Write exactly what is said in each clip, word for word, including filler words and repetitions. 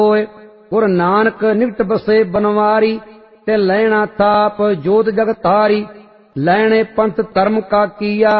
होए। गुर नानक निकट बसे बनवारी, ते लैना थाप जोत जग तारी। लैने पंथ धर्म का किया,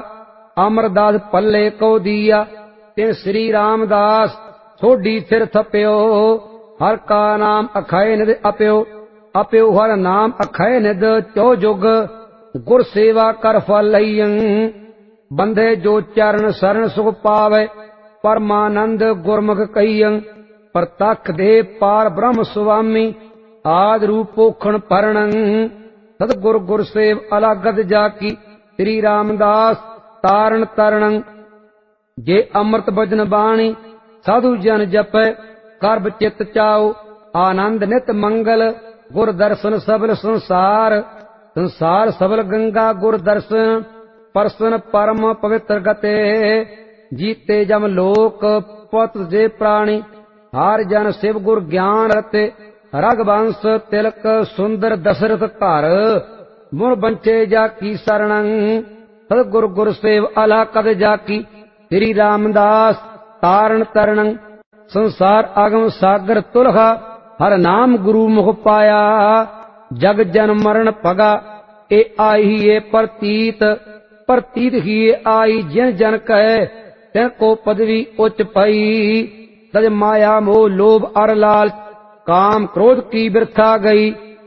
अमरदास पल्ले को दिया। तिन श्री रामदास सोडी फिर थप्यो, हर का नाम अखाए निध अप्यो। अप्यो हर नाम अखाए निध चौ जुग, गुर सेवा कर फल लईयं। बंधे जो चरण शरण सुख पावे, परमानंद गुरमुख कईयं। प्रतख दे पार ब्रह्म स्वामी, आद रूप पोखण परणं। सतगुर गुर सेव अलागत जाकी, श्री रामदास तारण तरणं। जे अमृत भजन बाणी साधु जन जपै, करब चित चाओ आनंद नित मंगल। गुर दर्शन सबल संसार, संसार सबल गंगा गुर दर्शन। परसन परम पवित्र गते, जीते जम लोक पत जे प्राणी। हार जन शिव गुर ज्ञान रते, रघुवंश तिलक सुंदर दशरथ घर। मुर बंचे जाकी शरणं, सतगुर गुर सेव अलाकत जाकी। श्री रामदास तारण तरणं। संसार आगम सागर तुलहा, हर नाम गुरु मुख पाया। जग जन मरण पगा, ए आई ही ये प्रतीत। प्रतीत ही ये आई जिन जन कहे, तिन को पदवी उच्च पाई। तज माया मोह लोभ अर लाल, काम क्रोध की बिरथा गई।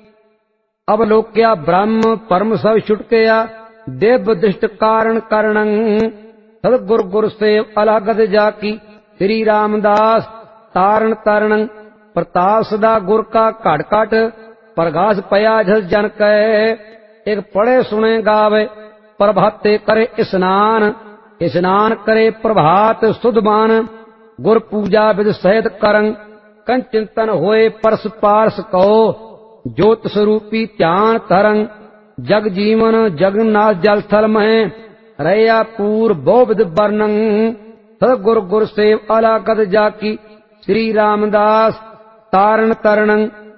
अब लोक्या ब्रह्म परम सब छुटकया, देव दृष्ट कारण करणं। सतगुर गुर सेव अलागत जाकी, श्री रामदास तारण तरणं। प्रताप सदा गुर का घट घट, प्रगास पया झस जन कहे। एक पढ़े सुने गावे, प्रभाते करे स्नान। स्नान करे प्रभात सुधमान, गुर पूजा विद सहित करं। कंचिंतन होए परस पारस कहो, ज्योत स्वरूपी ध्यान तरंग। जग जीवन जगन्नाथ जल थल मह, रया पूर बहुविध वर्णं। सतगुर गुर सेव अलागत जाकी, श्री रामदास तारण तरणं।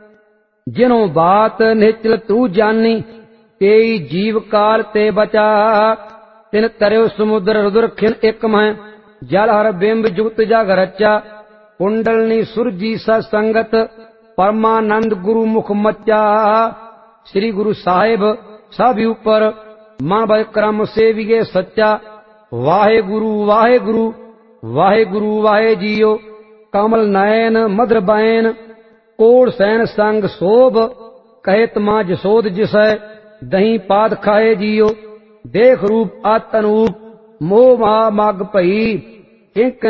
जिनो बात निश्चल तू जानी, तेई जीव काल ते बचा। तिन तरयो समुद्र रुद्र खिन एक मह, जल हर बिंब जुगत जग रचा। कुंडलनी सुरजी सत्संगत, परमानंद गुरु मुख मच्चा। श्री गुरु साहिब सब ऊपर, मन भय क्रम सेविगे सच्चा। वाहे गुरु वाहे गुरु वाहे गुरु वाहे जियो। कमल नयन मधुर बैन, कोड़ सैन संग शोभ। कहत मां जसोद जिसै, दही पात खाए जियो। देख रूप अत अनूप, मोह महा मग भई।